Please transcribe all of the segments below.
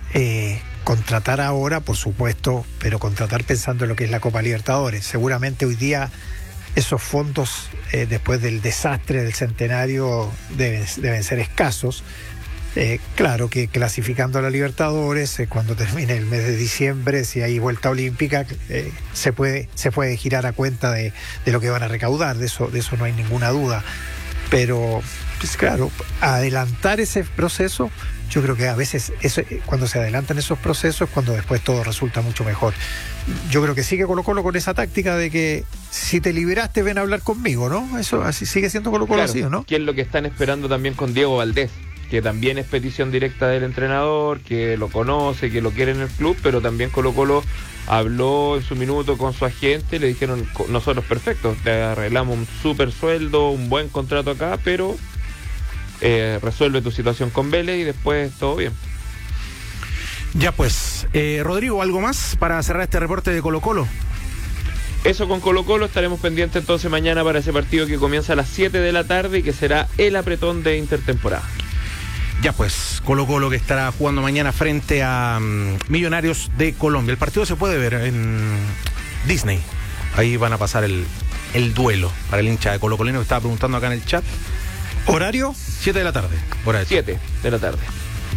contratar ahora, por supuesto, pero contratar pensando en lo que es la Copa Libertadores. Seguramente hoy día esos fondos, después del desastre del centenario, deben ser escasos. Claro que clasificando a la Libertadores, cuando termine el mes de diciembre, si hay vuelta olímpica, se puede girar a cuenta de lo que van a recaudar, de eso no hay ninguna duda. Pero, pues claro, adelantar ese proceso, yo creo que a veces cuando se adelantan esos procesos es cuando después todo resulta mucho mejor. Yo creo que sigue Colo-Colo con esa táctica de que si te liberaste ven a hablar conmigo, ¿no? Eso así sigue siendo Colo-Colo, claro, así, ¿no? Que es lo que están esperando también con Diego Valdés, que también es petición directa del entrenador, que lo conoce, que lo quiere en el club, pero también Colo-Colo habló en su minuto con su agente, le dijeron, nosotros perfecto, te arreglamos un súper sueldo, un buen contrato acá, pero resuelve tu situación con Vélez y después todo bien. Ya pues, Rodrigo, ¿algo más para cerrar este reporte de Colo-Colo? Eso con Colo-Colo, estaremos pendientes entonces mañana para ese partido que comienza a las 7 de la tarde y que será el apretón de intertemporada. Ya pues, Colo-Colo que estará jugando mañana frente a Millonarios de Colombia. El partido se puede ver en Disney. Ahí van a pasar el duelo para el hincha de Colo-Colino que estaba preguntando acá en el chat. ¿Horario? 7 de la tarde. 7 de la tarde.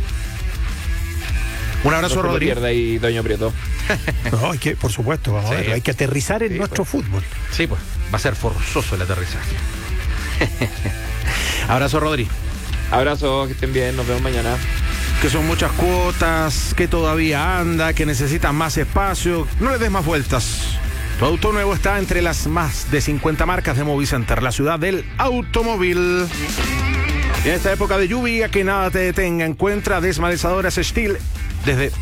Un abrazo, no Rodrigo. Pierde ahí, Doño Prieto. No, hay que, por supuesto, vamos a ver, hay que aterrizar en nuestro fútbol. Sí, pues, va a ser forzoso el aterrizaje. Abrazo, Rodri. Abrazo, que estén bien, nos vemos mañana. Que son muchas cuotas, que todavía anda, que necesitan más espacio. No le des más vueltas. Tu auto nuevo está entre las más de 50 marcas de Movicenter, la ciudad del automóvil. Y en esta época de lluvia, que nada te detenga, encuentra desmalezadoras Steel desde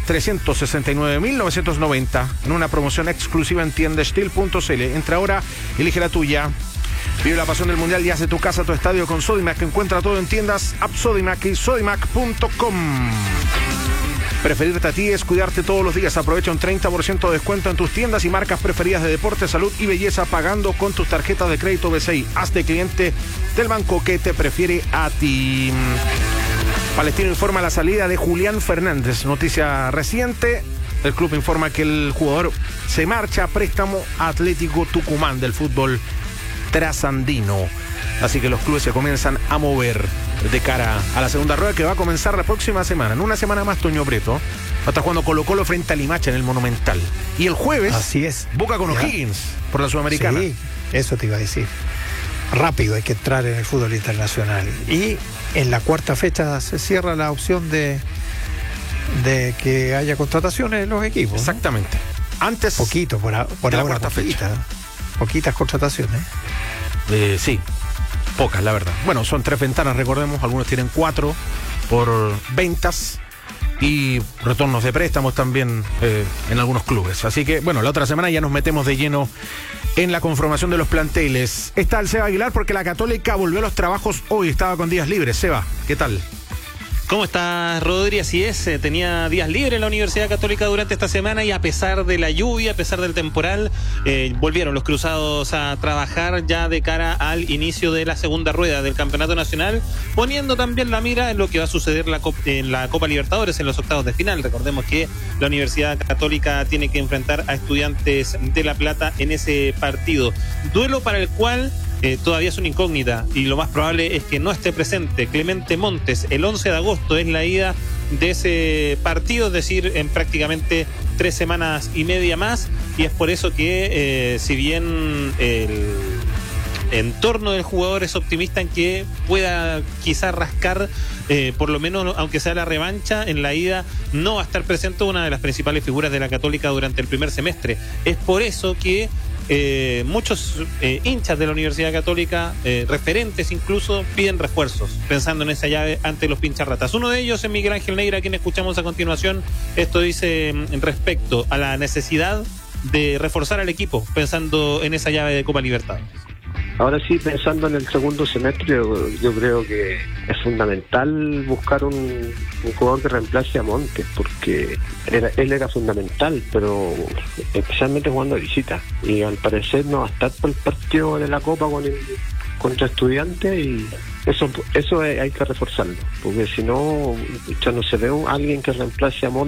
369.990 en una promoción exclusiva en tienda Steel.cl. Entra ahora, elige la tuya. Vive la pasión del mundial y hace tu casa, tu estadio con Sodimac. Encuentra todo en tiendas App Sodimac y Sodimac.com. Preferirte a ti es cuidarte todos los días. Aprovecha un 30% de descuento en tus tiendas y marcas preferidas de deporte, salud y belleza pagando con tus tarjetas de crédito BCI. Hazte cliente del banco que te prefiere a ti. Palestino informa la salida de Julián Fernández. Noticia reciente. El club informa que el jugador se marcha a préstamo a Atlético Tucumán del fútbol trasandino. Así que los clubes se comienzan a mover de cara a la segunda rueda que va a comenzar la próxima semana. En una semana más, Toño Prieto va a estar jugando Colo-Colo frente a Limache en el Monumental. Y el jueves, así es, Boca con O'Higgins por la Sudamericana. Sí, eso te iba a decir. Rápido hay que entrar en el fútbol internacional. Y en la cuarta fecha se cierra la opción de que haya contrataciones en los equipos, ¿no? Exactamente. Antes, poquito, por ahora cuarta fecha. Poquitas contrataciones. Sí, pocas, la verdad. Bueno, son 3 ventanas, recordemos. Algunos tienen 4 por ventas y retornos de préstamos también en algunos clubes. Así que, bueno, la otra semana ya nos metemos de lleno en la conformación de los planteles. Está el Seba Aguilar porque la Católica volvió a los trabajos hoy. Estaba con días libres. Seba, ¿qué tal? ¿Cómo estás, Rodri? Así es, tenía días libres en la Universidad Católica durante esta semana y a pesar de la lluvia, a pesar del temporal, volvieron los cruzados a trabajar ya de cara al inicio de la segunda rueda del Campeonato Nacional, poniendo también la mira en lo que va a suceder en la Copa Libertadores en los octavos de final. Recordemos que la Universidad Católica tiene que enfrentar a Estudiantes de La Plata en ese partido. Duelo para el cual todavía es una incógnita y lo más probable es que no esté presente Clemente Montes. El 11 de agosto es la ida de ese partido, es decir, en prácticamente 3 semanas y media más, y es por eso que si bien el entorno del jugador es optimista en que pueda quizá rascar por lo menos, aunque sea la revancha, en la ida no va a estar presente una de las principales figuras de la Católica durante el primer semestre. Es por eso que muchos hinchas de la Universidad Católica, referentes incluso, piden refuerzos, pensando en esa llave ante los pincharratas. Uno de ellos es Miguel Ángel Neira, a quien escuchamos a continuación. Esto dice respecto a la necesidad de reforzar al equipo, pensando en esa llave de Copa Libertadores. Ahora sí, pensando en el segundo semestre, yo creo que es fundamental buscar un jugador que reemplace a Montes, porque él era fundamental, pero especialmente jugando de visita. Y al parecer no va a estar por el partido de la Copa contra Estudiantes, y eso hay que reforzarlo, porque si no, ya no se ve alguien que reemplace a Montes